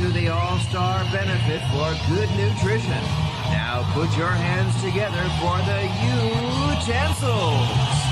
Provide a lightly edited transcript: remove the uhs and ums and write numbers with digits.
to the All-Star Benefit for Good Nutrition. Now put your hands together for the utensils.